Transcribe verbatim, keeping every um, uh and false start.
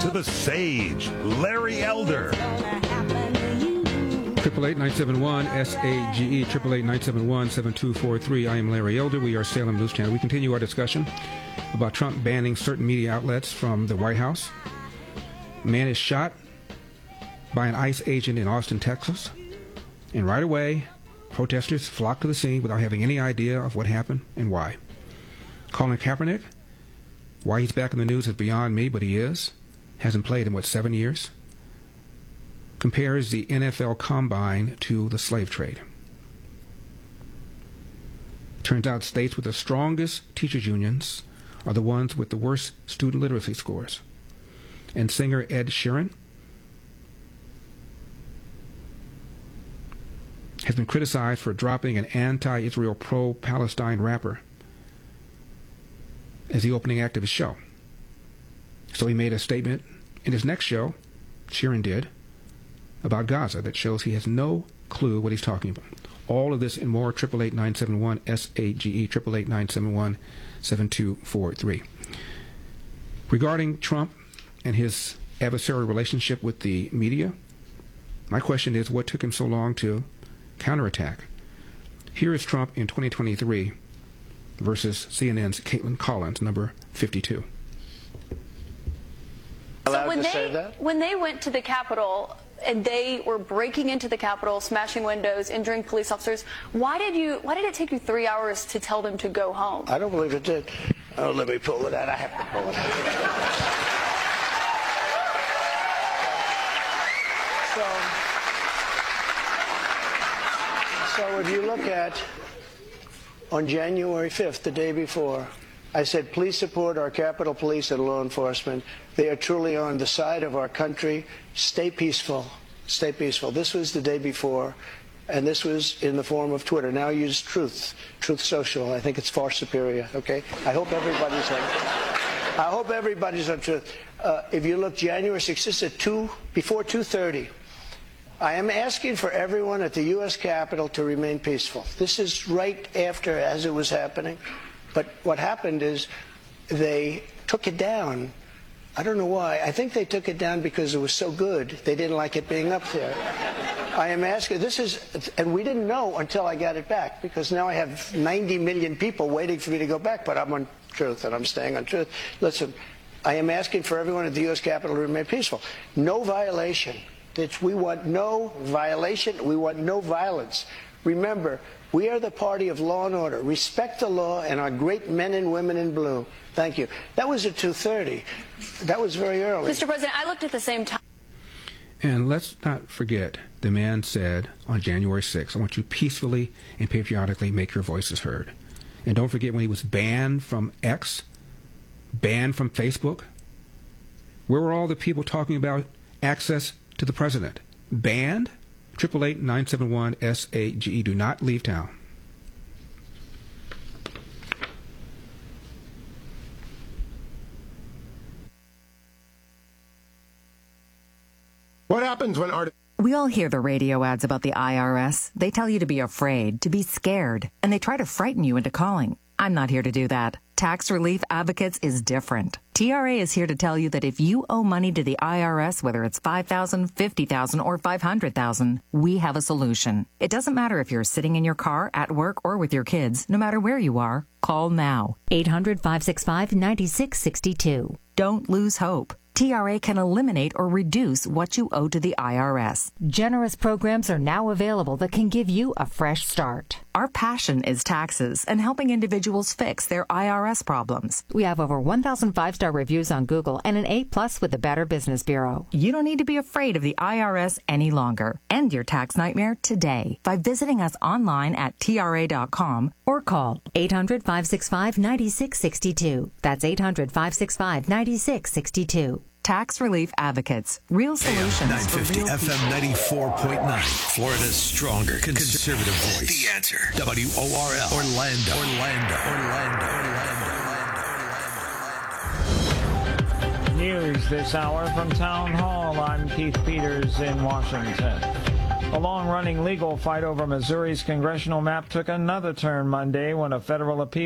To the sage, Larry Elder. Triple eight nine seven one S A G E triple eight nine seven one seven two four three. I am Larry Elder. We are Salem News Channel. We continue our discussion about Trump banning certain media outlets from the White House. A man is shot by an ICE agent in Austin, Texas, and right away, protesters flocked to the scene without having any idea of what happened and why. Colin Kaepernick, why he's back in the news is beyond me, but he is. Hasn't played in, what, seven years? Compares the N F L Combine to the slave trade. Turns out states with the strongest teachers' unions are the ones with the worst student literacy scores. And singer Ed Sheeran has been criticized for dropping an anti-Israel, pro-Palestine rapper as the opening act of his show. So he made a statement in his next show, Sheeran did, about Gaza that shows he has no clue what he's talking about. All of this and more, triple eight nine seven one S A G E, triple eight nine seven one seven two four three. Regarding Trump and his adversarial relationship with the media, my question is, what took him so long to counterattack? Here is Trump in twenty twenty-three versus C N N's Caitlin Collins, number fifty-two. So when they, when they went to the Capitol and they were breaking into the Capitol, smashing windows, injuring police officers, why did you? Why did it take you three hours to tell them to go home? I don't believe it did. Oh, let me pull it out. I have to pull it out. So, so if you look at, on January fifth, the day before, I said, please support our Capitol Police and law enforcement. They are truly on the side of our country. Stay peaceful. Stay peaceful. This was the day before, and this was in the form of Twitter. Now use Truth, Truth Social. I think it's far superior, okay? I hope everybody's on I hope everybody's on Truth. Uh, if you look January sixth, this is at two, before two thirty. I am asking for everyone at the U S Capitol to remain peaceful. This is right after, as it was happening. But what happened is they took it down. I don't know why. I think they took it down because it was so good. They didn't like it being up there. I am asking, this is, and we didn't know until I got it back, because now I have ninety million people waiting for me to go back, but I'm on Truth and I'm staying on Truth. Listen, I am asking for everyone at the U S Capitol to remain peaceful. No violation. We want no violation. We want no violence. Remember, we are the party of law and order. Respect the law and our great men and women in blue. Thank you. That was at two thirty. That was very early. Mister President, I looked at the same time. And let's not forget, the man said on January sixth, I want you peacefully and patriotically make your voices heard. And don't forget when he was banned from X, banned from Facebook. Where were all the people talking about access to the president? Banned? triple eight nine seven one S A G E. Do not leave town. What happens when art... We all hear the radio ads about the I R S. They tell you to be afraid, to be scared, and they try to frighten you into calling. I'm not here to do that. Tax Relief Advocates is different. T R A is here to tell you that if you owe money to the I R S, whether it's five thousand dollars, fifty thousand dollars, or five hundred thousand dollars, we have a solution. It doesn't matter if you're sitting in your car, at work, or with your kids. No matter where you are, call now. eight hundred, five six five, nine six six two. Don't lose hope. T R A can eliminate or reduce what you owe to the I R S. Generous programs are now available that can give you a fresh start. Our passion is taxes and helping individuals fix their I R S problems. We have over one thousand five-star reviews on Google and an A plus with the Better Business Bureau. You don't need to be afraid of the I R S any longer. End your tax nightmare today by visiting us online at T R A dot com or call eight hundred, five six five, nine six six two. That's eight hundred, five six five, nine six six two. Tax Relief Advocates. Real solutions. nine fifty F M ninety-four point nine. Florida's stronger conservative voice. The Answer. W O R L. Orlando. Orlando. Orlando. Orlando. News this hour from Town Hall. I'm Keith Peters in Washington. A long-running legal fight over Missouri's congressional map took another turn Monday when a federal appeal